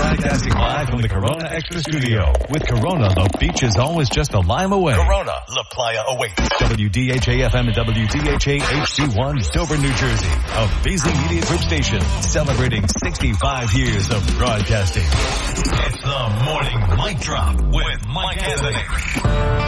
Broadcasting live from the Corona Extra Studio. With Corona, the beach is always just a lime away. Corona, La Playa awaits. WDHA-FM and WDHA-HD1, Dover, New Jersey. A BZ Media Group station celebrating 65 years of broadcasting. It's the Morning Mic Drop with Mike Anthony.